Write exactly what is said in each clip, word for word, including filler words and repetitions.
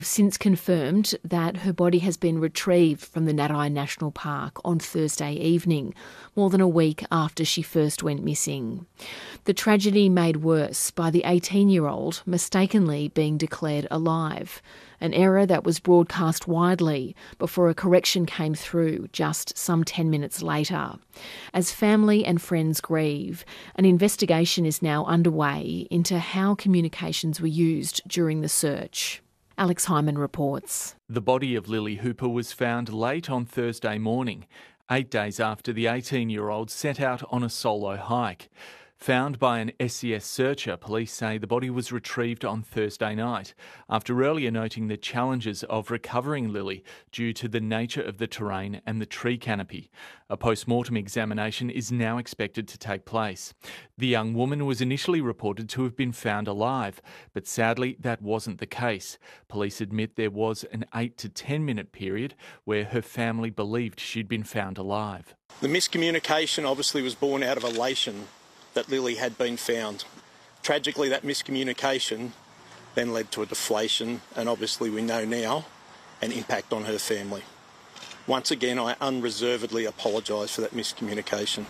Since confirmed that her body has been retrieved from the Narrabri National Park on Thursday evening, more than a week after she first went missing. The tragedy made worse by the eighteen-year-old mistakenly being declared alive, an error that was broadcast widely before a correction came through just some ten minutes later. As family and friends grieve, an investigation is now underway into how communications were used during the search. Alex Hyman reports. The body of Lily Hooper was found late on Thursday morning, eight days after the eighteen-year-old set out on a solo hike. Found by an S E S searcher, police say the body was retrieved on Thursday night, after earlier noting the challenges of recovering Lily due to the nature of the terrain and the tree canopy. A post-mortem examination is now expected to take place. The young woman was initially reported to have been found alive, but sadly that wasn't the case. Police admit there was an eight to ten minute period where her family believed she'd been found alive. The miscommunication obviously was born out of elation that Lily had been found. Tragically, that miscommunication then led to a deflation, and obviously we know now, an impact on her family. Once again, I unreservedly apologise for that miscommunication.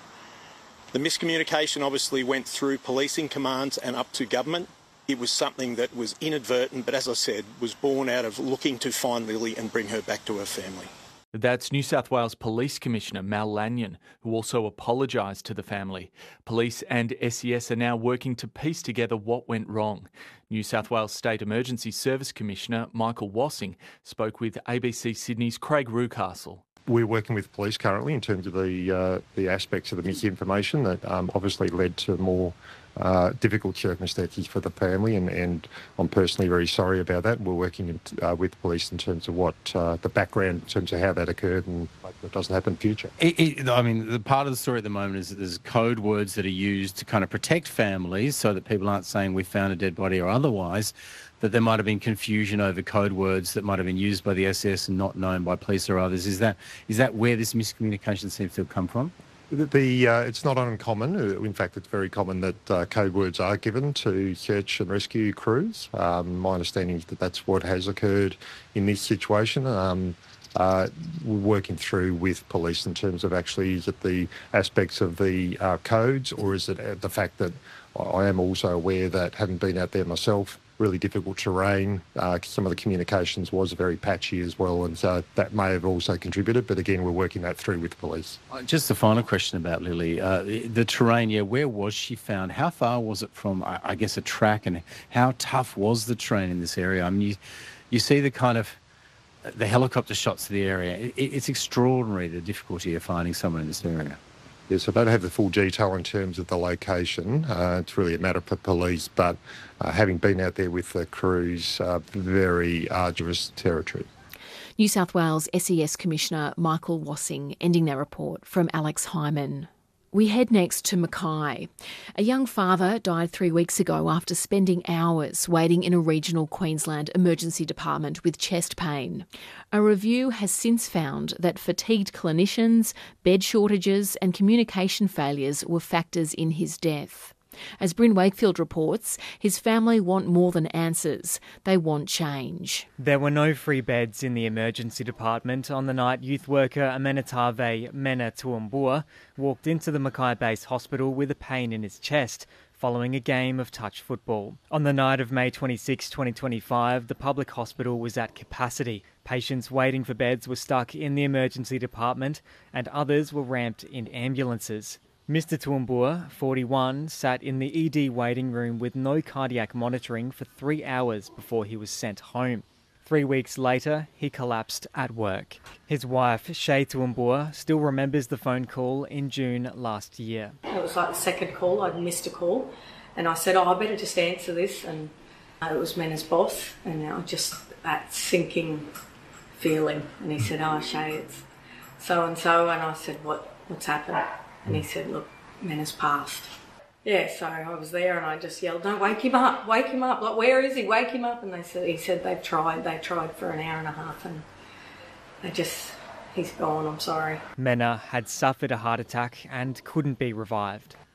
The miscommunication obviously went through policing commands and up to government. It was something that was inadvertent, but as I said, was born out of looking to find Lily and bring her back to her family. That's New South Wales Police Commissioner Mal Lanyon, who also apologised to the family. Police and S E S are now working to piece together what went wrong. New South Wales State Emergency Service Commissioner Michael Wassing spoke with A B C Sydney's Craig Rucastle. We're working with police currently in terms of the uh, the aspects of the misinformation that um, obviously led to more uh, difficult circumstances for the family, and, and I'm personally very sorry about that. We're working in, uh, with police in terms of what uh, the background, in terms of how that occurred, and it doesn't happen in future. It, it, I mean, the part of the story at the moment is that there's code words that are used to kind of protect families so that people aren't saying we found a dead body or otherwise, that there might have been confusion over code words that might have been used by the S E S and not known by police or others. Is that is that where this miscommunication seems to have come from? The, the uh, it's not uncommon. In fact, it's very common that uh, code words are given to search and rescue crews. Um, my understanding is that that's what has occurred in this situation. Um, uh, we're working through with police in terms of actually, is it the aspects of the uh, codes, or is it the fact that I am also aware that, having been out there myself, really difficult terrain. Uh, some of the communications was very patchy as well, and so that may have also contributed. But again, we're working that through with the police. Just a final question about Lily. Uh, the, the terrain, yeah, where was she found? How far was it from, I, I guess, a track, and how tough was the terrain in this area? I mean, you, you see the kind of the helicopter shots of the area. It, it's extraordinary, the difficulty of finding someone in this area. Yes, I don't have the full detail in terms of the location. Uh, it's really a matter for police, but uh, having been out there with the crews, uh, very arduous territory. New South Wales S E S Commissioner Michael Wassing ending that report from Alex Hyman. We head next to Mackay. A young father died three weeks ago after spending hours waiting in a regional Queensland emergency department with chest pain. A review has since found that fatigued clinicians, bed shortages and communication failures were factors in his death. As Bryn Wakefield reports, his family want more than answers. They want change. There were no free beds in the emergency department on the night youth worker Amenetave Mena Tuambua walked into the Mackay Base Hospital with a pain in his chest following a game of touch football. On the night of May twenty-sixth, twenty twenty-five, the public hospital was at capacity. Patients waiting for beds were stuck in the emergency department and others were ramped in ambulances. Mister Tuambua, forty-one, sat in the E D waiting room with no cardiac monitoring for three hours before he was sent home. Three weeks later, he collapsed at work. His wife, Shay Tuambua, still remembers the phone call in June last year. It was like the second call. I'd missed a call and I said, oh, I better just answer this. And it was Mena's boss, and I just that sinking feeling. And he said, oh, Shay, it's so-and-so. And I said, what? What's happened? And he said, look, Mena's passed. Yeah, so I was there and I just yelled, no, wake him up, wake him up. Like, where is he? Wake him up. And they said, he said they've tried. They tried for an hour and a half and they just, he's gone, I'm sorry. Mena had suffered a heart attack and couldn't be revived.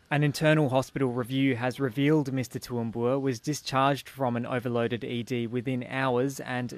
An internal hospital review has revealed Mister Toowoomba was discharged from an overloaded E D within hours and